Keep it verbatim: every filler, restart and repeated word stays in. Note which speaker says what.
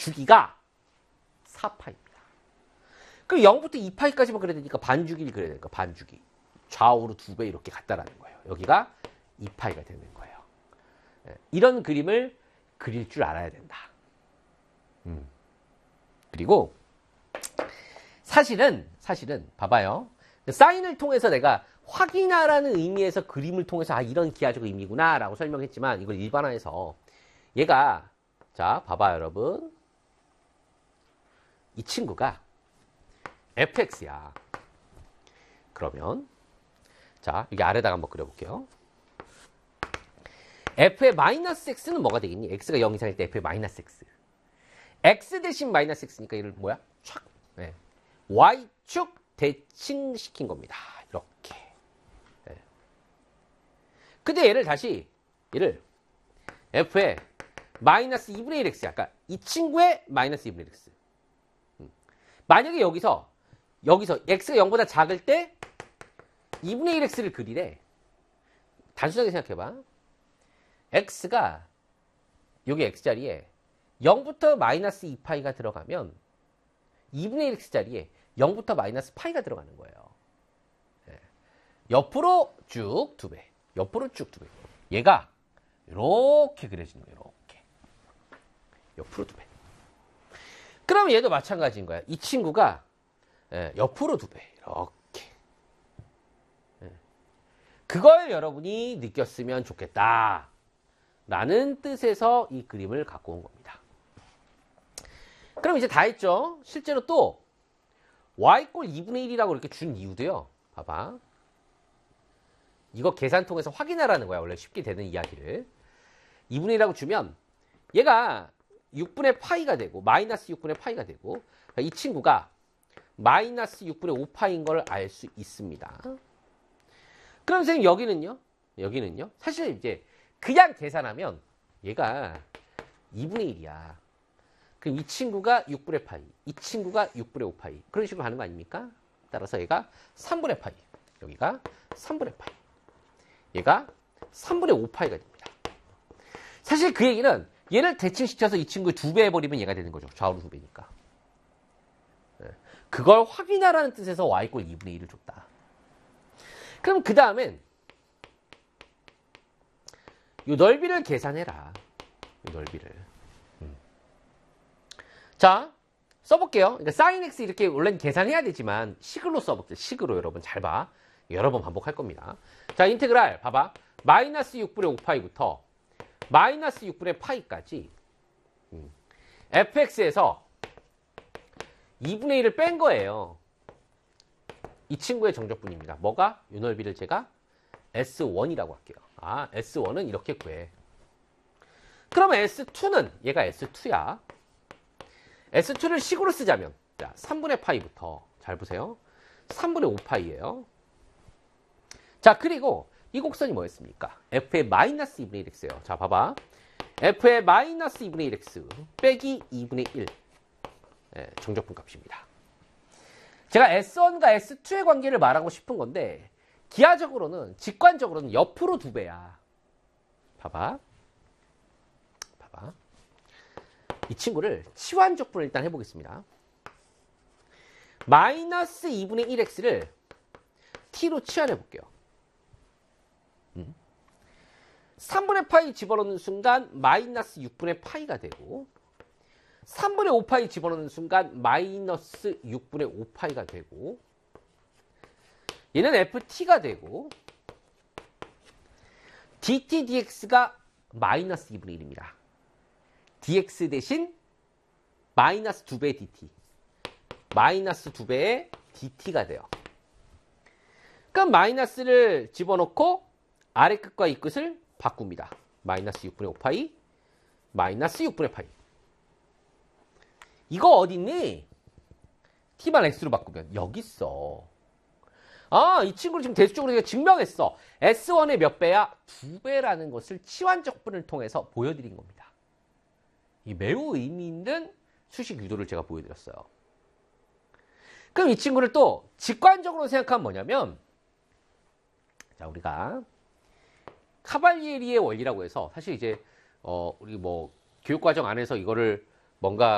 Speaker 1: 주기가 사 파이입니다. 그럼 영부터 이 파이까지만 그려야 되니까 반주기를 그려야 되니까 반주기. 좌우로 두 배 이렇게 갔다라는 거예요. 여기가 이 파이가 되는 거예요. 이런 그림을 그릴 줄 알아야 된다. 음. 그리고 사실은 사실은 봐봐요. 사인을 통해서 내가 확인하라는 의미에서 그림을 통해서 아 이런 기하적 의미구나 라고 설명했지만 이걸 일반화해서 얘가 자 봐봐요 여러분. 이 친구가 에프엑스야. 그러면 자 여기 아래다가 한번 그려볼게요. f의 마이너스 x는 뭐가 되겠니? x가 영 이상일 때 f의 마이너스 x. x 대신 마이너스 x니까 얘를 뭐야? 촥. 네. y축 대칭시킨 겁니다. 이렇게. 네. 근데 얘를 다시 얘를 f의 마이너스 이분의 일 x야. 그러니까 이 친구의 마이너스 이분의 일 x. 음. 만약에 여기서 여기서 x가 영보다 작을 때 이분의 일 x를 그리래. 단순하게 생각해봐. x가 여기 x자리에 영부터 마이너스 이 파이가 들어가면 이분의 일 x자리에 영부터 마이너스 파이가 들어가는 거예요. 네. 옆으로 쭉 두 배. 옆으로 쭉 두 배. 얘가 이렇게 그려지는 거예요. 이렇게. 옆으로 두 배. 그럼 얘도 마찬가지인 거야. 이 친구가 예, 옆으로 두 배. 이렇게. 예. 그걸 여러분이 느꼈으면 좋겠다. 라는 뜻에서 이 그림을 갖고 온 겁니다. 그럼 이제 다 했죠? 실제로 또 y꼴 이분의 일이라고 이렇게 준 이유도요. 봐봐. 이거 계산 통해서 확인하라는 거야. 원래 쉽게 되는 이야기를. 이분의 일이라고 주면 얘가 육분의 파이가 되고 마이너스 육분의 파이가 되고 그러니까 이 친구가 마이너스 육분의 오 파이인 걸 알 수 있습니다. 그럼 선생님 여기는요? 여기는요? 사실 이제 그냥 계산하면 얘가 이분의 일이야. 그럼 이 친구가 육분의 파이, 이 친구가 육분의 오 파이. 그런 식으로 가는 거 아닙니까? 따라서 얘가 삼분의 파이, 여기가 삼분의 파이. 얘가 삼분의 오 파이가 됩니다. 사실 그 얘기는 얘를 대칭시켜서 이 친구의 두 배 해버리면 얘가 되는 거죠. 좌우로 두 배니까. 그걸 확인하라는 뜻에서 y꼴 이분의 일을 줬다. 그럼 그 다음엔 이 넓이를 계산해라. 이 넓이를. 음. 자, 써볼게요. 그러니까 sin x 이렇게 원래는 계산해야 되지만 식으로 써볼게요. 식으로 여러분 잘 봐. 여러 번 반복할 겁니다. 자, 인테그랄 봐봐. 마이너스 육분의 오 파이부터 마이너스 육분의 파이까지 음. fx에서 이분의 일을 뺀 거예요. 이 친구의 정적분입니다. 뭐가? 이 넓이를 제가 에스 원이라고 할게요. 아, 에스 원은 이렇게 구해. 그러면 에스 투는 얘가 에스 투야. 에스 투를 식으로 쓰자면 자, 삼분의 파이부터 잘 보세요. 삼분의 오 파이예요. 자, 그리고 이 곡선이 뭐였습니까? f의 마이너스 이분의 일 x예요. 자, 봐봐. f의 마이너스 이분의 일 x 빼기 이분의 일. 네, 정적분 값입니다. 제가 에스 원과 에스 투의 관계를 말하고 싶은 건데 기하적으로는 직관적으로는 옆으로 두 배야. 봐봐. 봐봐. 이 친구를 치환적분을 일단 해보겠습니다. 마이너스 이분의 일 x를 t로 치환해볼게요. 음. 삼분의 파이 집어넣는 순간 마이너스 육분의 파이가 되고 삼분의 오 파이 집어넣는 순간 마이너스 육분의 오 파이가 되고 얘는 에프티가 되고 디티 디엑스가 마이너스 이분의 일입니다. dx 대신 마이너스 두 배의 dt 마이너스 두 배의 dt가 돼요. 그럼 마이너스를 집어넣고 아래 끝과 이 끝을 바꿉니다. 마이너스 육분의 오 파이 마이너스 육분의 파이. 이거 어딨니? t만 x로 바꾸면 여기 있어. 아, 이 친구를 지금 대수적으로 증명했어. 에스 원의 몇 배야? 두 배라는 것을 치환적분을 통해서 보여드린 겁니다. 이 매우 의미 있는 수식 유도를 제가 보여드렸어요. 그럼 이 친구를 또 직관적으로 생각하면 뭐냐면 자, 우리가 카발리에리의 원리라고 해서 사실 이제 어, 우리 뭐 교육과정 안에서 이거를 뭔가